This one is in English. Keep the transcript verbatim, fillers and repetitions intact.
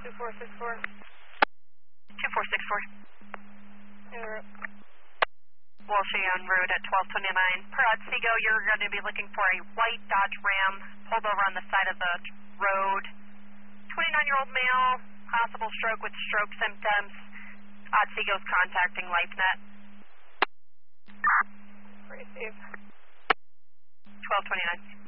two four six four. two four six four. En route. Walsh en route at twelve twenty-nine. Per Otsego, you're going to be looking for a white Dodge Ram pulled over on the side of the road. twenty-nine-year-old male, possible stroke with stroke symptoms. Otsego's contacting LifeNet. Receive. twelve twenty-nine.